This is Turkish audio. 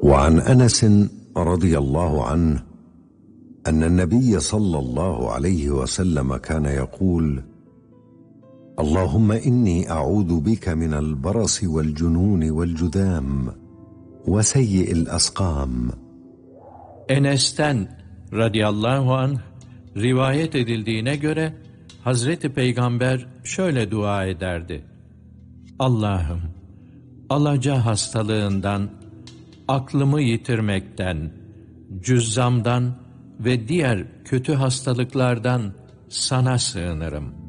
وعن أنس رضي الله عنه أن النبي صلى الله عليه وسلم كان يقول: اللهم إني أعوذ بك من البرص والجنون والجذام وسيء الأسقام. Enes'ten radıyallahu anh rivayet edildiğine göre Hazreti Peygamber şöyle dua ederdi: Allah'ım, alaca hastalığından, aklımı yitirmekten, cüzzamdan ve diğer kötü hastalıklardan sana sığınırım.